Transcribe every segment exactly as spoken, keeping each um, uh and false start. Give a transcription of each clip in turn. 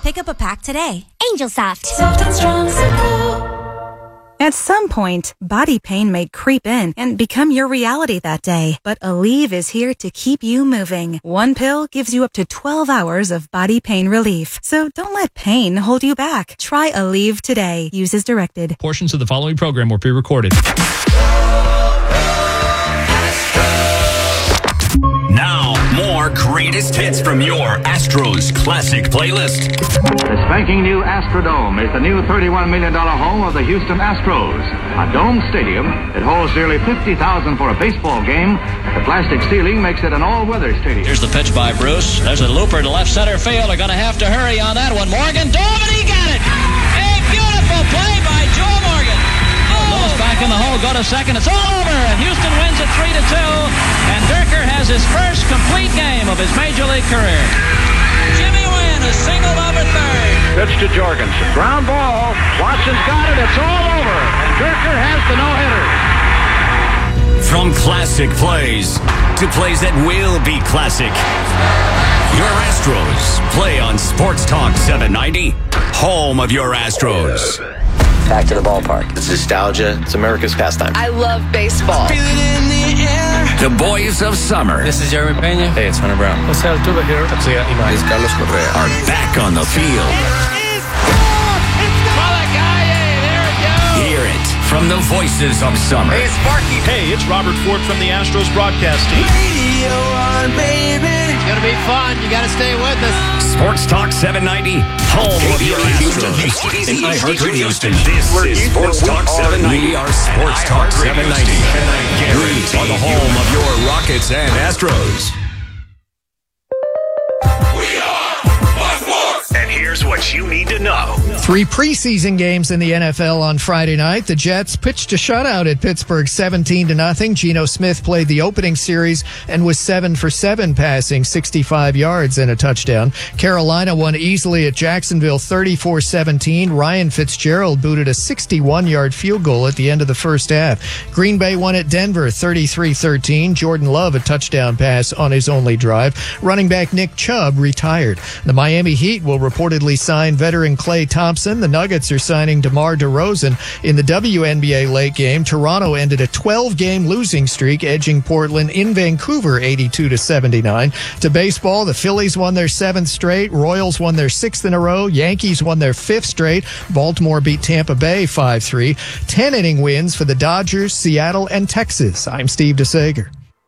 Pick up a pack today. Angel Soft. Soft and strong, simple. At some point, body pain may creep in and become your reality that day. But Aleve is here to keep you moving. One pill gives you up to twelve hours of body pain relief. So don't let pain hold you back. Try Aleve today. Use as directed. Portions of the following program were pre-recorded. Now, more greatest hits from your Astros Classic playlist. The spanking new Astrodome is the new thirty-one million dollars home of the Houston Astros. A dome stadium, it holds nearly fifty thousand for a baseball game. The plastic ceiling makes it an all-weather stadium. Here's the pitch by Bruce. There's a looper to left center field. They're going to have to hurry on that one. Morgan dove and he got it. A beautiful play by Joe Morgan. Lewis back in the hole, go to second. It's all over, and Houston wins it three to two. And Dirker has his first complete game of his major league career. Jimmy Wynn is singled over third. Pitch to Jorgensen. Ground ball. Watson's got it. It's all over. And Dirker has the no-hitter. From classic plays to plays that will be classic. Your Astros play on Sports Talk seven ninety, home of your Astros. Back to the ballpark. It's nostalgia. It's America's pastime. I love baseball. Feel it in the air. The boys of summer. This is Jeremy Pena. Hey, it's Hunter Brown. Jose Altuve here. Tatsuya Imai. It's Carlos Correa. Are back on the field. Hear it from the voices of summer. Hey, it's Sparky. Hey, it's Robert Ford from the Astros broadcast team. Radio on, baby. It's going to be fun. You got to stay with us. Sports Talk seven ninety, home of your Astros. In iHeartRadio Houston, this is Sports Talk seven ninety. We are Sports Talk seven ninety. We are the home of your Rockets and Astros. We are my sports. And here's what you need to know. Three preseason games in the N F L on Friday night. The Jets pitched a shutout at Pittsburgh seventeen to nothing. Geno Smith played the opening series and was seven for seven passing, sixty-five yards and a touchdown. Carolina won easily at Jacksonville thirty-four seventeen. Ryan Fitzgerald booted a sixty-one-yard field goal at the end of the first half. Green Bay won at Denver thirty-three thirteen. Jordan Love a touchdown pass on his only drive. Running back Nick Chubb retired. The Miami Heat will reportedly sign veteran Klay Thompson. The Nuggets are signing DeMar DeRozan. In the W N B A late game, Toronto ended a twelve-game losing streak, edging Portland in Vancouver eighty-two to seventy-nine. To baseball, the Phillies won their seventh straight. Royals won their sixth in a row. Yankees won their fifth straight. Baltimore beat Tampa Bay five three. Ten-inning wins for the Dodgers, Seattle, and Texas. I'm Steve DeSager.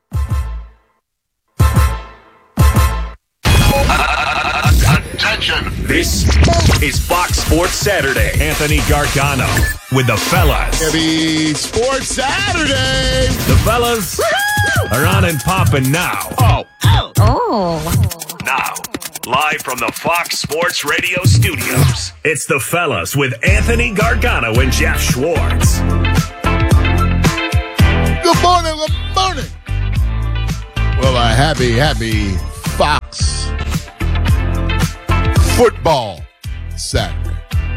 Attention. This is Fox Sports Saturday. Anthony Gargano with the fellas. Happy Sports Saturday. The fellas Woo-hoo! Are on and popping now. Oh. Oh. Oh. Now, live from the Fox Sports Radio studios, it's the fellas with Anthony Gargano and Jeff Schwartz. Good morning, good morning. Well, a happy, happy Fox Football Saturday.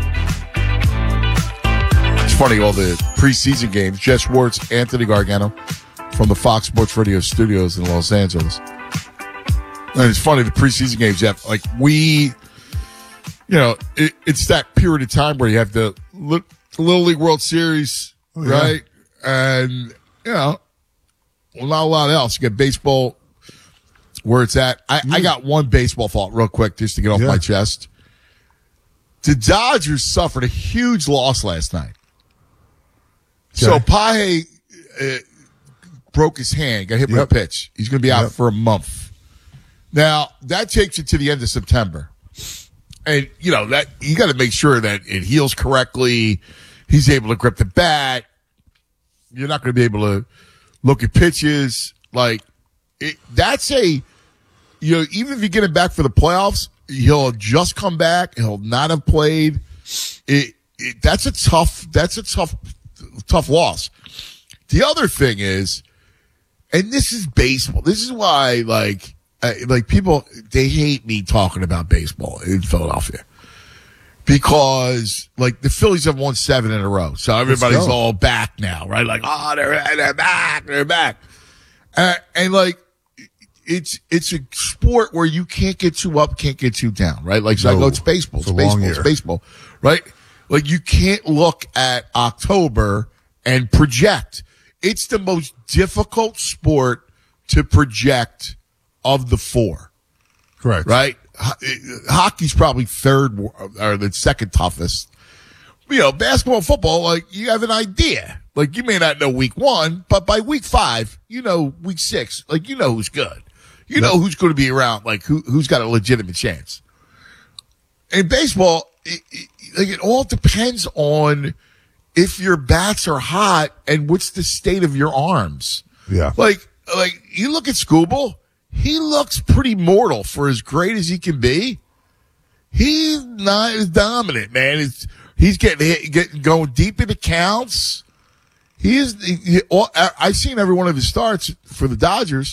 It's funny, all the preseason games. Jeff Schwartz, Anthony Gargano from the Fox Sports Radio studios in Los Angeles. And it's funny, the preseason games, Jeff, like we, you know, it, it's that period of time where you have the Little League World Series, oh, yeah. right? And, you know, well, not a lot else. You get baseball where it's at. I, mm. I got one baseball thought real quick just to get off yeah. my chest. The Dodgers suffered a huge loss last night. Okay. So Paje uh, broke his hand, got hit yep. with a pitch. He's going to be out yep. for a month. Now, that takes you to the end of September. And, you know, that you got to make sure that it heals correctly. He's able to grip the bat. You're not going to be able to look at pitches. Like, it, that's a, you know, even if you get him back for the playoffs, he'll just come back. He'll not have played. It, it, that's a tough, that's a tough, tough loss. The other thing is, and this is baseball. This is why, like, uh, like people, they hate me talking about baseball in Philadelphia. Because, like, the Phillies have won seven in a row. So everybody's all back now, right? Like, oh, they're, they're back, they're back. Uh, and, like, it's it's a sport where you can't get too up, can't get too down, right? Like, so No, I go, it's baseball, it's, it's a baseball, long it's year. baseball, right? Like, you can't look at October and project. It's the most difficult sport to project of the four. Correct. Right? Ho- Hockey's probably third or the second toughest. You know, basketball and football, like, you have an idea. Like, you may not know week one, but by week five, you know week six. Like, you know who's good. You know who's going to be around, like, who, who's got a legitimate chance. In baseball, it, it, like, it all depends on if your bats are hot and what's the state of your arms. Yeah. Like, like you look at Scooble, he looks pretty mortal for as great as he can be. He's not as dominant, man. It's, he's getting hit, getting going deep into counts. He is. He, he, all, I've seen every one of his starts for the Dodgers,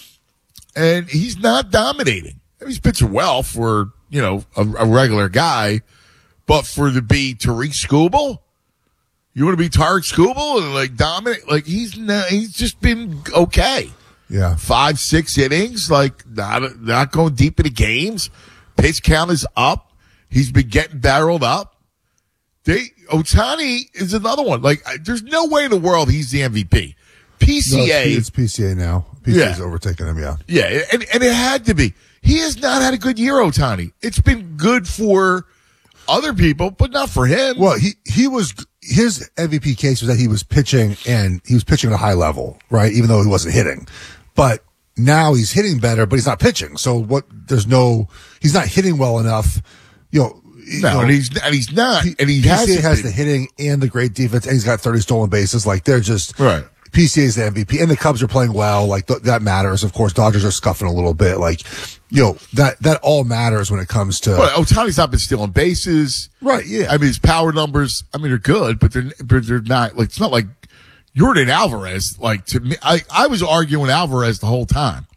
and he's not dominating. He's pitching well for, you know, a, a regular guy, but for to be Tariq Skubal, you want to be Tariq Skubal and like dominate? Like, he's not, he's just been okay. Yeah. Five, six innings, like not not going deep into games. Pitch count is up. He's been getting barreled up. They Ohtani is another one. Like, I, there's no way in the world he's the M V P. P C A. No, it's P C A now. P C A's Yeah. overtaking him, yeah. Yeah, and, and it had to be. He has not had a good year, Ohtani. It's been good for other people, but not for him. Well, he, he was, his M V P case was that he was pitching and he was pitching at a high level, right? Even though he wasn't hitting. But now he's hitting better, but he's not pitching. So what, there's no, he's not hitting well enough, you know. You no, know, and he's and he's not, P- and he P C A hasn't has been. the hitting and the great defense, and he's got thirty stolen bases. Like, they're just Right. P C A is the M V P, and the Cubs are playing well. Like, th- that matters. Of course, Dodgers are scuffing a little bit. Like, you know, that that all matters when it comes to. Well, Ohtani's not been stealing bases. Right, yeah. I mean, his power numbers, I mean, they're good, but they're but they're not, like, it's not like Jordan Alvarez. Like, to me, I, I was arguing Alvarez the whole time.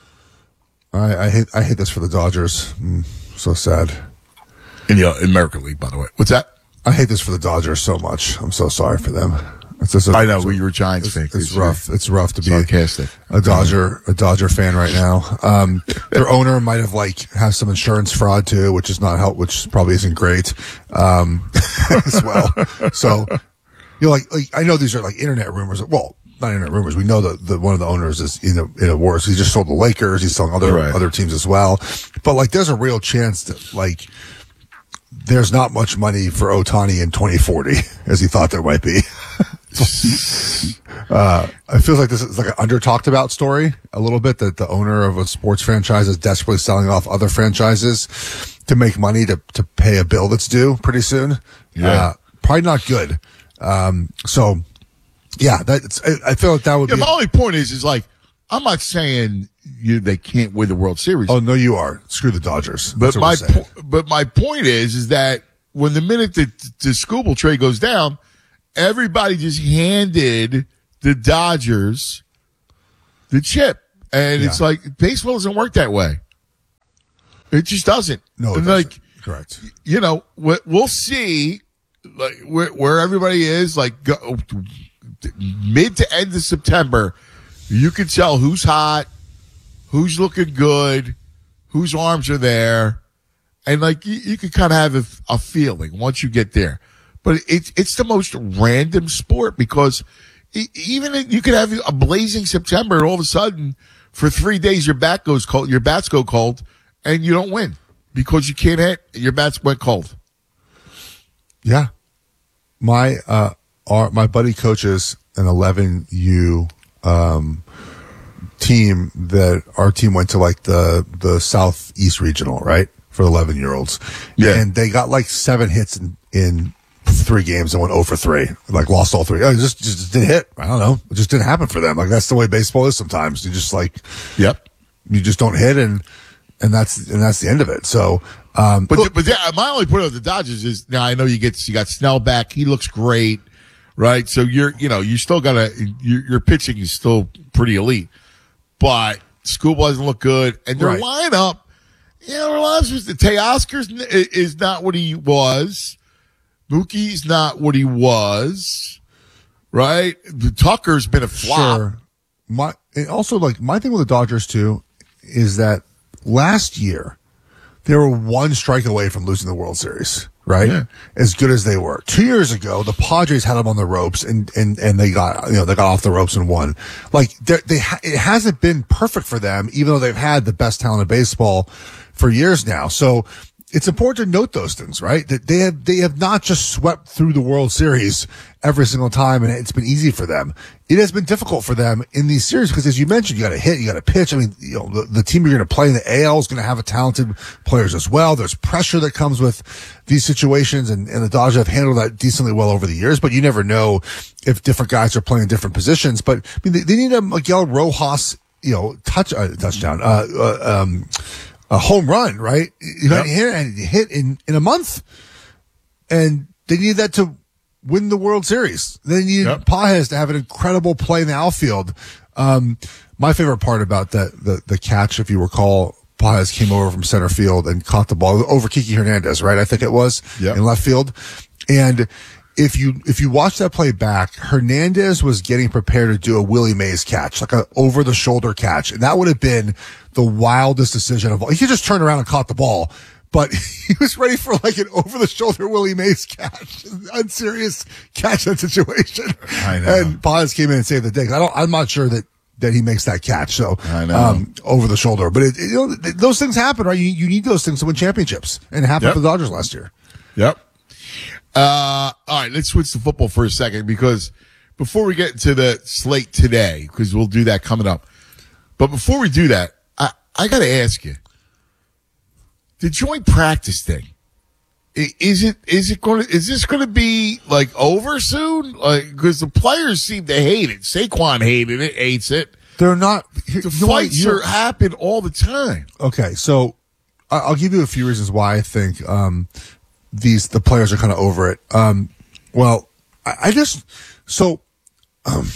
I, I hate I hate this for the Dodgers. Mm, so sad. In the in American League, by the way. What's that? I hate this for the Dodgers so much. I'm so sorry for them. It's just a, I know, well, you were a Giants fan. It's, it's rough. It's rough to be sarcastic. a Dodger, a Dodger fan right now. Um, their owner might have like has some insurance fraud too, which is not help, which probably isn't great, um, as well. So, you know, like, like, I know these are like internet rumors. Well, not internet rumors. We know that the, one of the owners is in a, in a worse. He just sold the Lakers. He's selling other, Right. other teams as well. But like, there's a real chance that like, there's not much money for Ohtani in twenty forty as he thought there might be. uh, I feel like this is like an under talked about story a little bit, that the owner of a sports franchise is desperately selling off other franchises to make money to, to pay a bill that's due pretty soon. Yeah. Uh, probably not good. Um, so yeah, that's, I, I feel like that would Yeah, be. my only point is, is like, I'm not saying you they can't win the World Series. Oh, no, you are. Screw the Dodgers. But That's what my we're saying. po- but my point is is that when the minute the the Skubal trade goes down, everybody just handed the Dodgers the chip, and it's Yeah. like baseball doesn't work that way. It just doesn't. No, it And doesn't. like Correct. you know, we- we'll see like where, where everybody is. Like go, mid to end of September, you can tell who's hot, who's looking good, whose arms are there, and like you, you can kind of have a, a feeling once you get there. But it's it's the most random sport because e- even if you could have a blazing September, and all of a sudden for three days your bat goes cold, your bats go cold, and you don't win because you can't hit. Your bats went cold. Yeah. My, uh, our, my buddy coaches an eleven U, um, team that our team went to like the, the Southeast regional, right? For eleven year olds. Yeah. And they got like seven hits in, in three games and went oh for three. Like lost all three. It just, just didn't hit. I don't know. It just didn't happen for them. Like that's the way baseball is sometimes. You just like, Yep. you just don't hit and, and that's, and that's the end of it. So, um, But but yeah, my only point of the Dodgers is now I know you get you got Snell back. He looks great, right? So you're you know you still gotta your, your pitching is still pretty elite, but Skubal doesn't look good, and their Right. lineup, you know, their lineup is the Teoscar's is not what he was. Mookie's not what he was, right? The Tucker's been a flop. Sure. My and also like my thing with the Dodgers too, is that last year they were one strike away from losing the World Series, right? Yeah. As good as they were. Two years ago, the Padres had them on the ropes and, and, and they got, you know, they got off the ropes and won. Like they, ha- it hasn't been perfect for them, even though they've had the best talent in baseball for years now. So it's important to note those things, right? That they have, they have not just swept through the World Series every single time and it's been easy for them. It has been difficult for them in these series because, as you mentioned, you got to hit, you got to pitch. I mean, you know, the, the team you're going to play in the A L is going to have a talented players as well. There's pressure that comes with these situations, and, and the Dodgers have handled that decently well over the years, but you never know if different guys are playing different positions. But I mean, they, they need a Miguel Rojas, you know, touch, uh, touchdown, uh, uh, um, a home run, right? You Yep. hit and hit in, in a month. And they need that to win the World Series. They need Yep. Pages to have an incredible play in the outfield. Um, my favorite part about that, the, the catch, if you recall, Pages came over from center field and caught the ball over Kiki Hernandez, right? I think it was Yep. in left field. And if you, if you watch that play back, Hernandez was getting prepared to do a Willie Mays catch, like a over the shoulder catch. And that would have been the wildest decision of all. He could just turn around and caught the ball, but he was ready for like an over the shoulder Willie Mays catch, unserious catch that situation. I know. And Pages came in and saved the day. I don't, I'm not sure that, that he makes that catch. So, I know. um, over the shoulder, but it, it, you know, th- those things happen, right? You, you need those things to win championships, and it happened Yep. for the Dodgers last year. Yep. Uh, all right, let's switch to football for a second because before we get into the slate today, because we'll do that coming up. But before we do that, I, I got to ask you, the joint practice thing, i- is it, is it going to, is this going to be like over soon? Like, because the players seem to hate it. Saquon hated it, hates it. They're not, The you know what? fights You're- are happen all the time. Okay, so I- I'll give you a few reasons why I think um, these the players are kind of over it. Um, well, I, I just so um,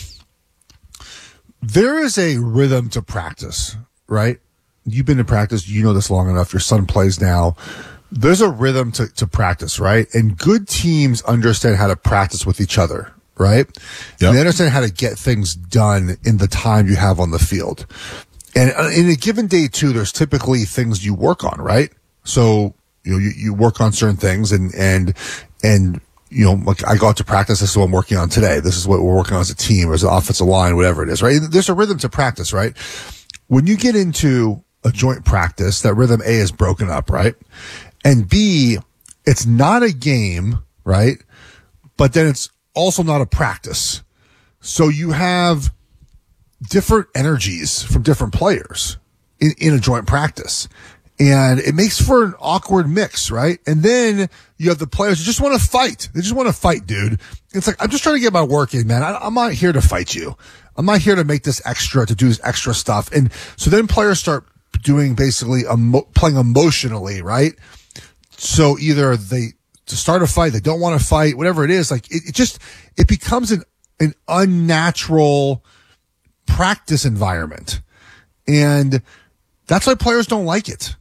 there is a rhythm to practice, right? You've been to practice, you know this long enough. Your son plays now. There's a rhythm to, to practice, right? And good teams understand how to practice with each other, right? Yep. They understand how to get things done in the time you have on the field. And uh, in a given day too, there's typically things you work on, right? So, you know, you, you work on certain things and, and, and, you know, like I go out to practice. This is what I'm working on today. This is what we're working on as a team or as an offensive line, whatever it is, right? There's a rhythm to practice, right? When you get into a joint practice, that rhythm A is broken up, right? And B, it's not a game, right? But then it's also not a practice. So you have different energies from different players in, in a joint practice. And it makes for an awkward mix, right? And then you have the players who just want to fight. They just want to fight, dude. It's like, I'm just trying to get my work in, man. I, I'm not here to fight you. I'm not here to make this extra, to do this extra stuff. And so then players start doing basically emo- playing emotionally, right? So either they, to start a fight, they don't want to fight, whatever it is. Like it, it just, it becomes an, an unnatural practice environment. And that's why players don't like it.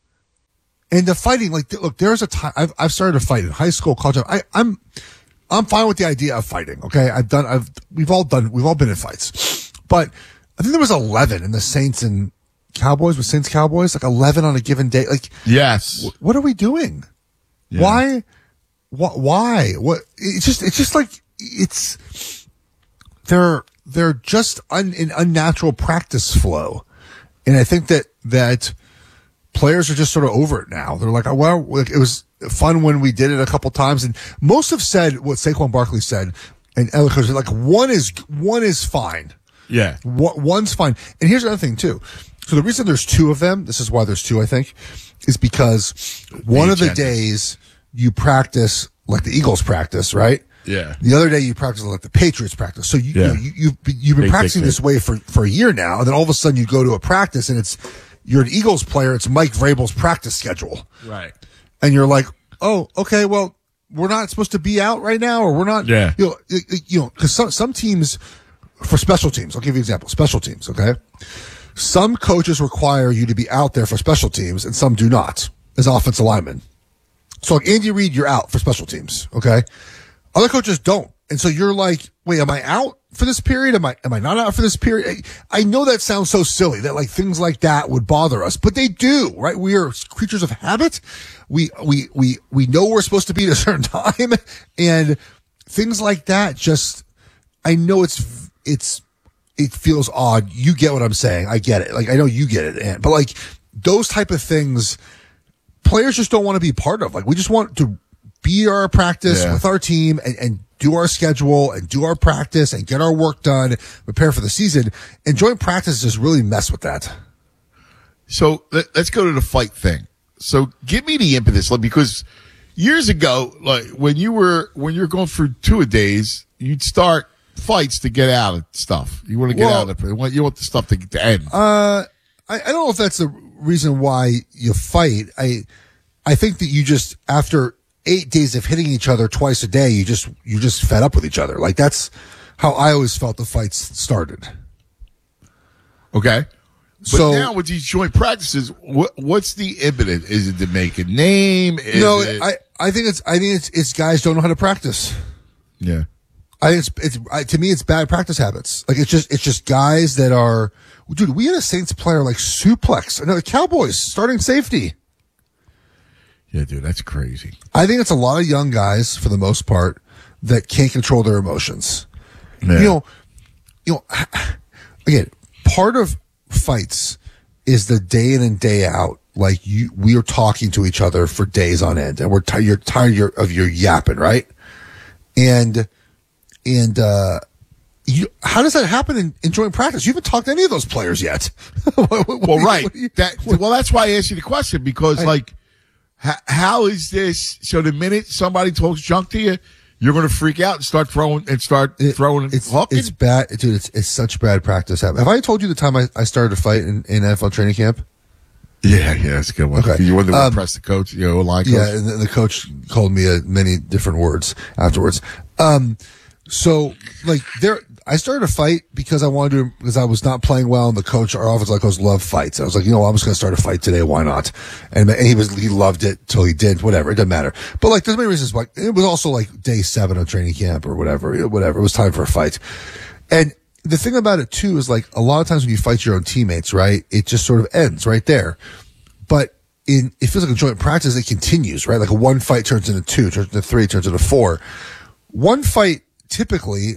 And the fighting, like, look, there's a time I've, I've started to fight in high school, college. I, I'm, I'm fine with the idea of fighting. Okay. I've done, I've, we've all done, we've all been in fights, but I think there was eleven in the Saints and Cowboys with Saints Cowboys, like eleven on a given day. Like, yes. Wh- what are we doing? Yeah. Why? Wh- why? What? It's just, it's just like, it's, they're, they're just un, an unnatural practice flow. And I think that, that, players are just sort of over it now. They're like, oh, well, it was fun when we did it a couple times. And most have said what Saquon Barkley said. And other coaches are like, one is, one is fine. Yeah. One, one's fine. And here's another thing too. So the reason there's two of them, this is why there's two, I think, is because one of the days you practice like the Eagles practice, right? Yeah. The other day you practice like the Patriots practice. So you, Yeah. you, you you've, you've been Big, practicing big, this way for, for a year now. And then all of a sudden you go to a practice and it's, you're an Eagles player. It's Mike Vrabel's practice schedule. Right. And you're like, oh, okay, well, we're not supposed to be out right now, or we're not, Yeah. you know, you know, cause some, some teams for special teams, I'll give you an example, special teams. Okay. Some coaches require you to be out there for special teams and some do not as offensive linemen. So like Andy Reid, you're out for special teams. Okay. Other coaches don't. And so you're like, wait, am I out for this period? Am I, am I not out for this period? I know that sounds so silly that like things like that would bother us, but they do, right? We are creatures of habit. We, we, we, we know we're supposed to be at a certain time, and things like that just, I know it's, it's, it feels odd. You get what I'm saying. I get it. Like, I know you get it, Ant, but like those type of things, players just don't want to be part of. Like, we just want to be our practice yeah. with our team and, and do our schedule and do our practice and get our work done, prepare for the season. And joint practice just really mess with that. So let, let's go to the fight thing. So give me the impetus, like, because years ago, like when you were when you're going through two a days, you'd start fights to get out of stuff. You want to get well, out of it. You want, you want the stuff to, to end. Uh, I, I don't know if that's the reason why you fight. I I think that you just, after eight days of hitting each other twice a day, you just you just fed up with each other. Like, that's how I always felt the fights started. Okay. But so now with these joint practices, what, what's the impetus? Is it to make a name? Is no, it... I, I think it's I think it's it's guys don't know how to practice. Yeah. I think it's it's I, to me it's bad practice habits. Like, it's just it's just guys that are, dude. We had a Saints player like suplex another Cowboys starting safety. Yeah, dude, that's crazy. I think it's a lot of young guys for the most part that can't control their emotions. Yeah. You know, you know. Again, part of fights is the day in and day out. Like, you, we are talking to each other for days on end, and we're t- you're tired of your yapping, right? And and uh, you, how does that happen in, in joint practice? You haven't talked to any of those players yet. what, what, well, what, right. What you, that, well, that's why I asked you the question, because I, like, how, how is this? So the minute somebody talks junk to you, you're going to freak out and start throwing and start it, throwing and it's, hooking? It's bad, dude. It's it's such bad practice. Have I told you the time I, I started a fight in, in N F L training camp? Yeah, yeah, that's a good one. Okay. You wanted to um, impress the coach, you know, line coach. Yeah, and the, the coach called me uh, many different words afterwards. Um, so like there, I started a fight because I wanted to, because I was not playing well, and the coach, our offensive line coach, loved fights. I was like, you know, I'm just going to start a fight today. Why not? And, and he was, he loved it till he didn't. Whatever, it doesn't matter. But like, there's many reasons why. It was also like day seven of training camp or whatever. Whatever. It was time for a fight. And the thing about it too is, like, a lot of times when you fight your own teammates, right, it just sort of ends right there. But in, it feels like a joint practice, it continues, right? Like, a one fight turns into two, turns into three, turns into four. One fight typically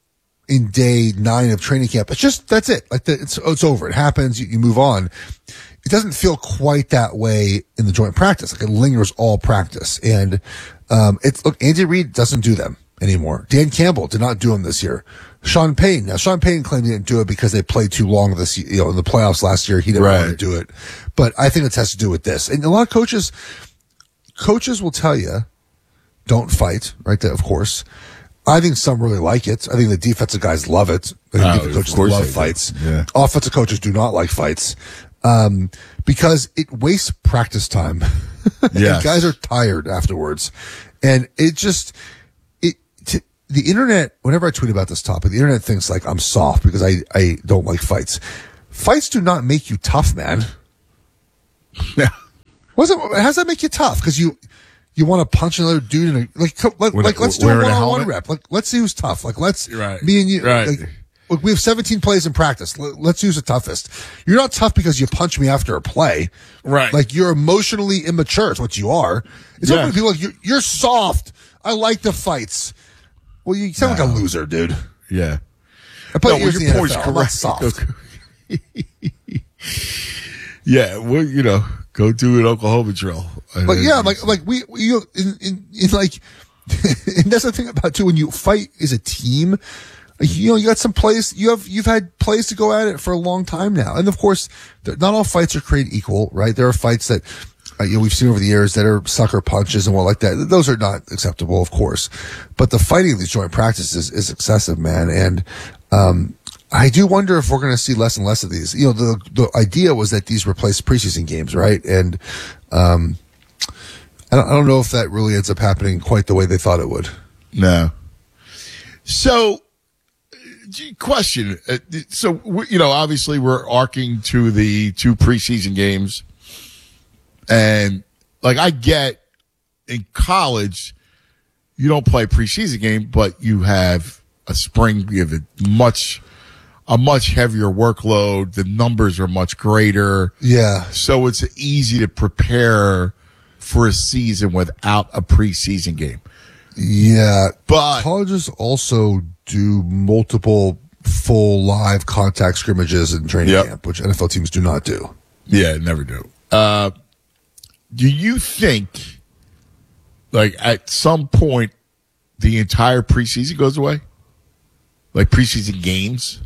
in day nine of training camp, it's just, that's it. Like, the, it's, it's over. It happens. You, you move on. It doesn't feel quite that way in the joint practice. Like, it lingers all practice. And, um, it's, look, Andy Reid doesn't do them anymore. Dan Campbell did not do them this year. Sean Payton. Now, Sean Payton claimed he didn't do it because they played too long this, you know, in the playoffs last year. He didn't right. want to do it. But I think it has to do with this. And a lot of coaches, coaches will tell you, don't fight, right? That, of course. I think some really like it. I think the defensive guys love it. I think oh, defensive coaches love fights. Yeah. Offensive coaches do not like fights, um, because it wastes practice time. Yes. Guys are tired afterwards. And it just, it, t- the internet, whenever I tweet about this topic, the internet thinks like I'm soft because I, I don't like fights. Fights do not make you tough, man. Yeah. What's it, how does that make you tough? Because you, you want to punch another dude in a, like, co- like, With like a- let's do a wearing a one-on-one helmet? rep. Like, let's see who's tough. Like, let's, Right. me and you, Right. like, look, we have seventeen plays in practice. L- let's use the toughest. You're not tough because you punch me after a play. Right. Like, you're emotionally immature. It's what you are. It's Yeah. not when people are like, you're, you're soft. I like the fights. Well, you sound No. like a loser, dude. Yeah. I put No, years well, in your the point's N F L. I'm not correct. soft. Yeah, well, you know, go do an Oklahoma drill. But yeah, like, like we, we you know, in, in, in like, and that's the thing about too, when you fight as a team, like, you know, you got some plays, you have, you've had plays to go at it for a long time now. And of course, not all fights are created equal, right? There are fights that, uh, you know, we've seen over the years that are sucker punches and what like that. Those are not acceptable, of course. But the fighting in these joint practices is excessive, man. And, um, I do wonder if we're going to see less and less of these. You know, the the idea was that these replace preseason games, right? And um, I don't, I don't know if that really ends up happening quite the way they thought it would. No. So, gee, question. Uh, So, we- you know, obviously we're arcing to the two preseason games. And, like, I get in college, you don't play a preseason game, but you have a spring. You have a much, a much heavier workload. The numbers are much greater. Yeah. So it's easy to prepare for a season without a preseason game. Yeah. But colleges also do multiple full live contact scrimmages in training Yep. camp, which N F L teams do not do. Yeah, never do. Uh, do you think, like, at some point, the entire preseason goes away? Like preseason games?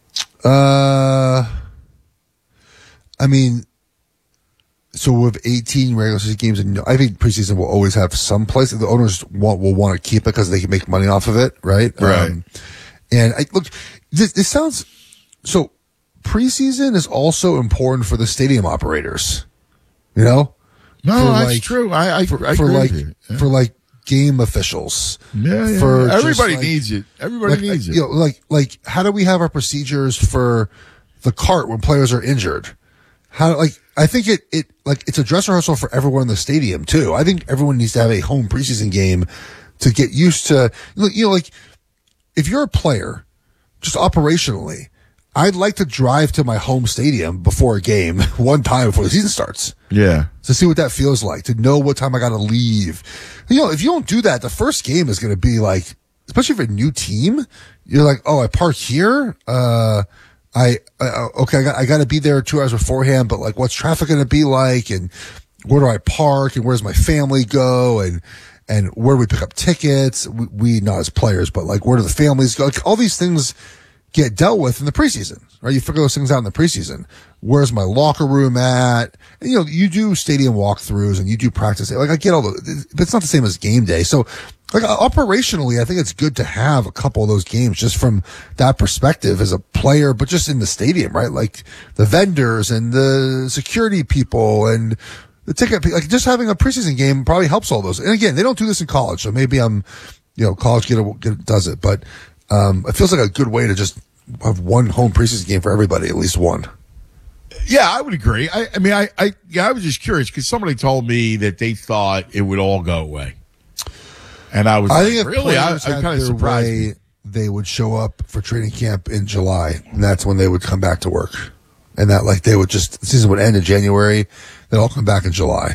Uh, I mean, so with eighteen regular season games, and I think preseason will always have some place. The owners want, will want to keep it because they can make money off of it, right? Right. Um, and I look, this, this sounds so. Preseason is also important for the stadium operators. You know, No, For, that's like- true. I, I, for, I for agree like with you. Yeah. for like game officials. Yeah, yeah. For just, Everybody like- needs it. Everybody like, needs it. You know, like, like, how do we have our procedures for the cart when players are injured? How, like, I think it, it, like, it's a dress rehearsal for everyone in the stadium, too. I think everyone needs to have a home preseason game to get used to, you know, like, if you're a player, just operationally, I'd like to drive to my home stadium before a game one time before the season starts. Yeah. To see what that feels like, to know what time I got to leave. You know, if you don't do that, the first game is going to be like, especially for a new team, you're like, oh, I park here. Uh, I, uh, okay, I got, I got to be there two hours beforehand, but like, what's traffic going to be like? And where do I park? And where does my family go? And, and where do we pick up tickets? We, we not as players, but like, where do the families go? Like, all these things get dealt with in the preseason, right? You figure those things out in the preseason. Where's my locker room at? And, you know, you do stadium walkthroughs and you do practice. Like, I get all the, but it's not the same as game day. So, like, operationally, I think it's good to have a couple of those games just from that perspective as a player, but just in the stadium, right? Like the vendors and the security people and the ticket, like just having a preseason game probably helps all those. And again, they don't do this in college. So maybe I'm, you know, college get, a, get does it, but, um, it feels like a good way to just have one home preseason game for everybody, at least one. Yeah, I would agree. I, I mean, I, I, yeah, I was just curious because somebody told me that they thought it would all go away. And I was I like, think if really? I, players I'm had kind of their surprised. way, they would show up for training camp in July, and that's when they would come back to work. And that, like, they would just, the season would end in January. They'd all come back in July.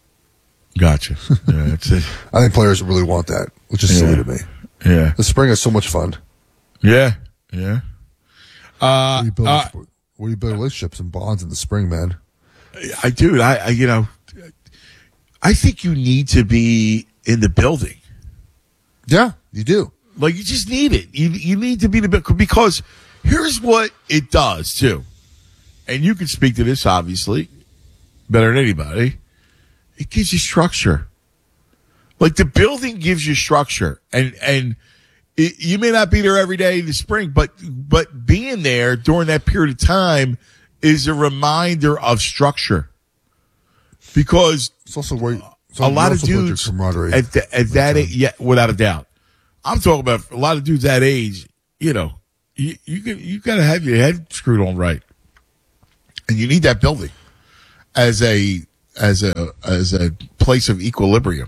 Gotcha. Yeah, that's it. I think players really want that, which is Yeah. silly to me. Yeah. The spring is so much fun. Yeah. Yeah. Where Uh, do you build, uh, where do you build relationships and bonds in the spring, man? I do. I, I, you know, I think you need to be in the building. Yeah, you do. Like, you just need it. You, you need to be in the building because here's what it does too. And you can speak to this obviously better than anybody. It gives you structure. Like the building gives you structure, and and it, you may not be there every day in the spring, but but being there during that period of time is a reminder of structure. Because it's also where a lot of dudes camaraderie at, the, at that age, yeah, without a doubt. I'm talking about a lot of dudes that age. You know, you you can, you got to have your head screwed on right, and you need that building as a as a as a place of equilibrium.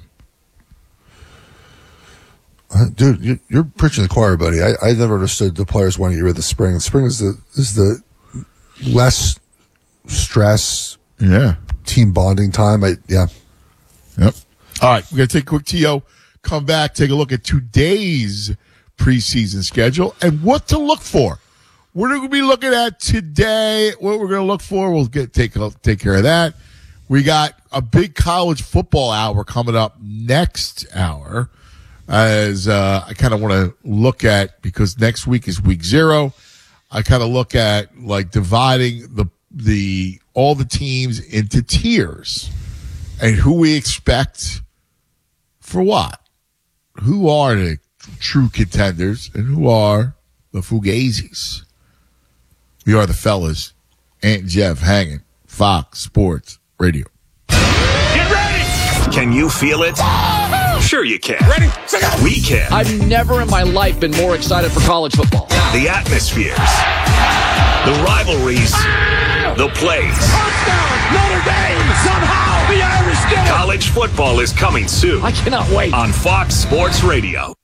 Uh, dude, you're, you're preaching to the choir, buddy. I, I never understood the players wanting to get rid of the spring. The spring is the is the less stress, yeah, team bonding time. I yeah, yep. All right, we're gonna take a quick T O. Come back, take a look at today's preseason schedule and what to look for. We're going to be looking at today. What we're going to look for, we'll get take take care of that. We got a big college football hour coming up next hour. As uh, I kind of want to look at, because next week is week zero. I kind of look at like dividing the the all the teams into tiers and who we expect for what. Who are the true contenders and who are the fugazis? We are the fellas. Ant and Jeff hanging. Fox Sports Radio. Get ready! Can you feel it? Sure you can. Ready? We can. I've never in my life been more excited for college football. The atmospheres. The rivalries. The plays. Touchdown! Notre Dame somehow The Irish did it! College football is coming soon. I cannot wait. On Fox Sports Radio.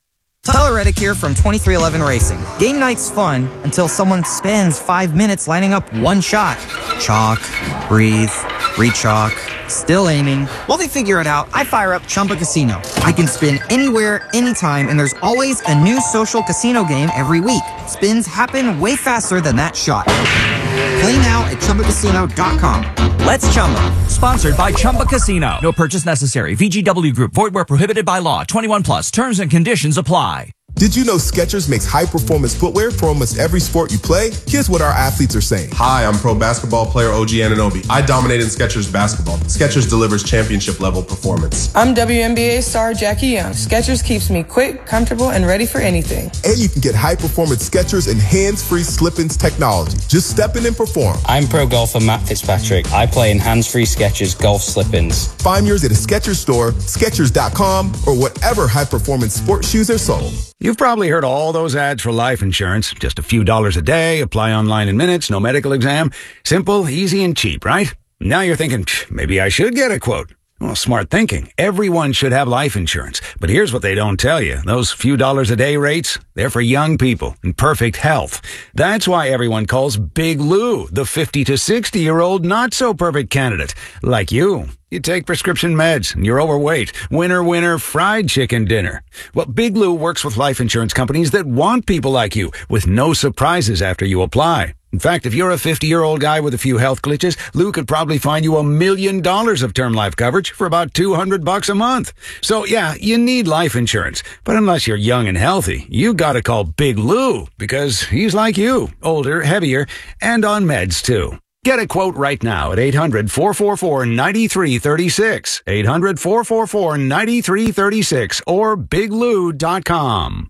Tyler Reddick here from twenty-three eleven Racing. Game night's fun until someone spends five minutes lining up one shot. Chalk, breathe, re-chalk, still aiming. While they figure it out, I fire up Chumba Casino. I can spin anywhere, anytime, and there's always a new social casino game every week. Spins happen way faster than that shot. Play now at Chumba Casino dot com. Let's Chumba. Sponsored by Chumba Casino. No purchase necessary. V G W Group. Void where prohibited by law. twenty-one plus. Terms and conditions apply. Did you know Skechers makes high-performance footwear for almost every sport you play? Here's what our athletes are saying. Hi, I'm pro basketball player O G Anunoby. I dominate in Skechers basketball. Skechers delivers championship-level performance. I'm W N B A star Jackie Young. Skechers keeps me quick, comfortable, and ready for anything. And you can get high-performance Skechers and hands-free slip-ins technology. Just step in and perform. I'm pro golfer Matt Fitzpatrick. I play in hands-free Skechers golf slip-ins. Find yours at a Skechers store, Skechers dot com, or whatever high-performance sports shoes are sold. You've probably heard all those ads for life insurance. Just a few dollars a day, apply online in minutes, no medical exam. Simple, easy, and cheap, right? Now you're thinking, maybe I should get a quote. Well, smart thinking. Everyone should have life insurance. But here's what they don't tell you. Those few dollars a day rates, they're for young people in perfect health. That's why everyone calls Big Lou the fifty to sixty-year-old not-so-perfect candidate. Like you. You take prescription meds and you're overweight. Winner, winner, fried chicken dinner. Well, Big Lou works with life insurance companies that want people like you with no surprises after you apply. In fact, if you're a fifty-year-old guy with a few health glitches, Lou could probably find you a million dollars of term life coverage for about two hundred bucks a month. So yeah, you need life insurance. But unless you're young and healthy, you gotta call Big Lou because he's like you, older, heavier, and on meds too. Get a quote right now at eight hundred, four four four, nine three three six, eight hundred, four four four, nine three three six, or big lou dot com.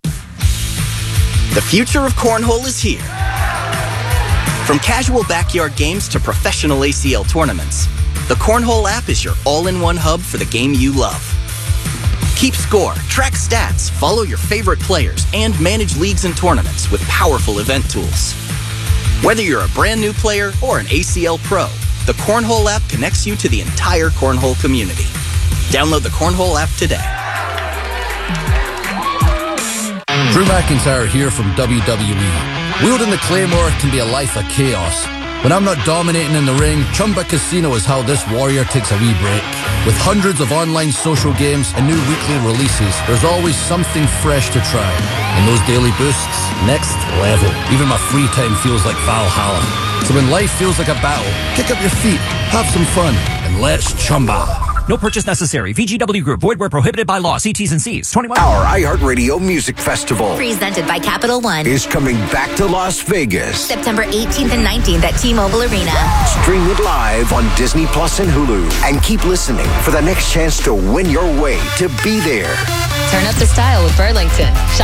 The future of cornhole is here. From casual backyard games to professional A C L tournaments, the Cornhole app is your all-in-one hub for the game you love. Keep score, track stats, follow your favorite players, and manage leagues and tournaments with powerful event tools. Whether you're a brand new player or an A C L pro, the Cornhole app connects you to the entire Cornhole community. Download the Cornhole app today. Drew McIntyre here from W W E. Wielding the Claymore can be a life of chaos. When I'm not dominating in the ring, Chumba Casino is how this warrior takes a wee break. With hundreds of online social games and new weekly releases, there's always something fresh to try. And those daily boosts, next level. Even my free time feels like Valhalla. So when life feels like a battle, kick up your feet, have some fun, and let's Chumba. No purchase necessary. V G W Group. Void where prohibited by law. See T's and C's. twenty-one. Our iHeartRadio Music Festival Presented by Capital One is coming back to Las Vegas. September eighteenth and nineteenth at T-Mobile Arena. Stream it live on Disney Plus and Hulu. And keep listening for the next chance to win your way to be there. Turn up the style with Burlington.